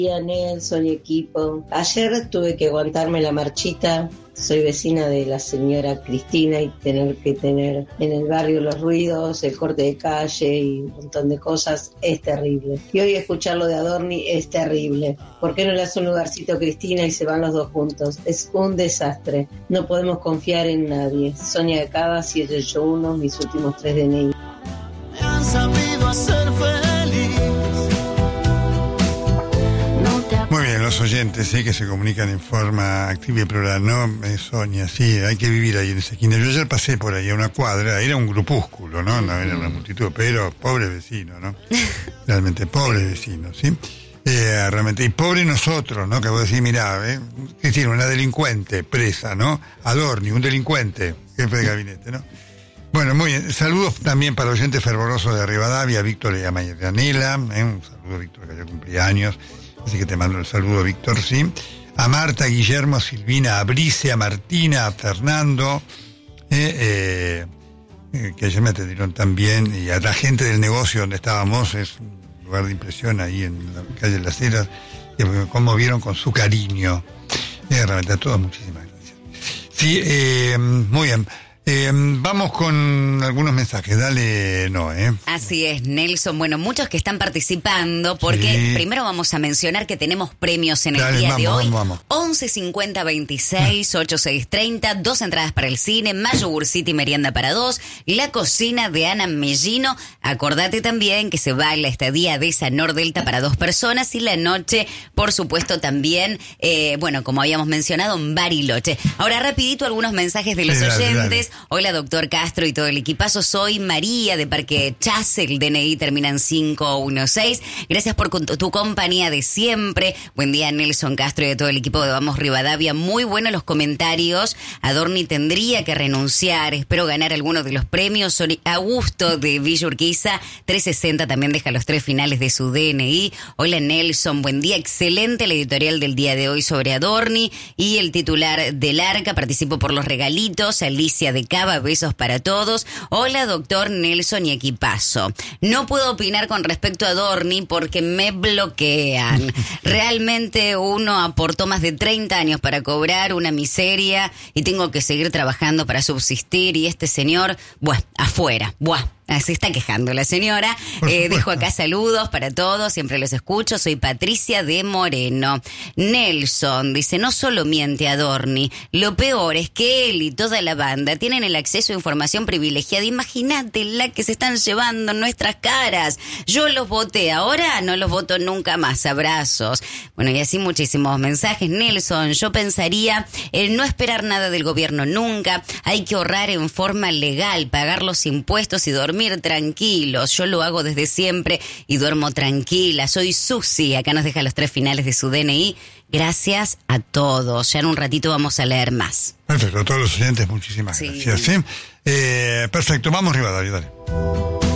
Nelson y equipo. Ayer tuve que aguantarme la marchita. Soy vecina de la señora Cristina y tener que tener en el barrio los ruidos, el corte de calle y un montón de cosas es terrible. Y hoy escuchar lo de Adorni es terrible. ¿Por qué no le hace un lugarcito a Cristina y se van los dos juntos? Es un desastre. No podemos confiar en nadie. Sonia de Cava, 781, mis últimos 3 DNI. Me han sabido hacer feliz. Muy bien, los oyentes que se comunican en forma activa y plural, ¿no? Sonia, sí, hay que vivir ahí en esa esquina. Yo ayer pasé por ahí a una cuadra, era un grupúsculo, ¿no? No era una multitud, pero pobre vecino, ¿no? Realmente, pobre vecino, ¿sí? Realmente, y pobre nosotros, ¿no? Que vos decís, mirá, Cristina, una delincuente presa, ¿no? Adorni, un delincuente, jefe de gabinete, ¿no? Bueno, muy bien. Saludos también para oyentes fervorosos de Rivadavia, Víctor y a Marianela, un saludo a Víctor que ya cumplía años. Así que te mando el saludo, Víctor, sí. A Marta, Guillermo, a Silvina, a Brice, a Martina, a Fernando, que ayer me atendieron también, y a la gente del negocio donde estábamos, es un lugar de impresión ahí en la calle de las Heras, que me conmovieron con su cariño. Realmente a todos, muchísimas gracias. Sí, muy bien. Vamos con algunos mensajes, dale, Así es, Nelson. Bueno, muchos que están participando, porque primero vamos a mencionar que tenemos premios en el día de hoy. Vamos. 11 50 26 86 30, 2 entradas para el cine, más Yogur City merienda para 2, la cocina de Ana Mellino. Acordate también que se va la estadía de Sanor Delta para 2 personas y la noche, por supuesto, también, como habíamos mencionado, en Bariloche. Ahora, rapidito, algunos mensajes de los oyentes. Dale. Hola, doctor Castro y todo el equipazo. Soy María de Parque Chas, el DNI termina en 516. Gracias por tu compañía de siempre. Buen día, Nelson Castro y de todo el equipo de Vamos Rivadavia. Muy buenos los comentarios. Adorni tendría que renunciar. Espero ganar alguno de los premios. Augusto de Villa Urquiza, 360, también deja los 3 finales de su DNI. Hola, Nelson. Buen día. Excelente el editorial del día de hoy sobre Adorni. Y el titular del Arca, participo por los regalitos. Alicia de Cava, besos para todos. Hola, doctor Nelson y equipazo. No puedo opinar con respecto a Adorni porque me bloquean. Realmente uno aportó más de 30 años para cobrar una miseria y tengo que seguir trabajando para subsistir y este señor, afuera, Se está quejando la señora. Dejo acá saludos para todos, siempre los escucho. Soy Patricia de Moreno. Nelson dice, no solo miente Adorni, lo peor es que él y toda la banda tienen el acceso a información privilegiada. Imagínate la que se están llevando en nuestras caras. Yo los voté, ahora no los voto nunca más. Abrazos. Bueno, y así muchísimos mensajes. Nelson, yo pensaría no esperar nada del gobierno nunca. Hay que ahorrar en forma legal, pagar los impuestos y dormir tranquilos. Yo lo hago desde siempre y duermo tranquila. Soy Susi. Acá nos deja los 3 finales de su DNI. Gracias a todos. Ya en un ratito vamos a leer más. Perfecto. A todos los oyentes, muchísimas gracias. ¿Sí? Perfecto. Vamos, Rivadavia, dale.